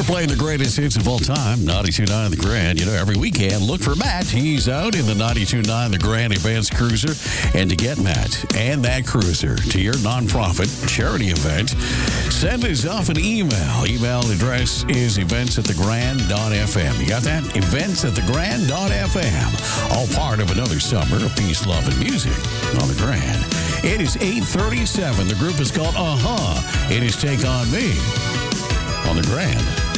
We're playing the greatest hits of all time, 92.9 The Grand. You know, every weekend, look for Matt. He's out in the 92.9 The Grand Advanced Cruiser. And to get Matt and that cruiser to your nonprofit charity event, send us off an email. Email address is events@thegrand.fm. You got that? Events@thegrand.fm. All part of another summer of peace, love, and music on The Grand. It is 8:37. The group is called It is Take On Me on The Grand.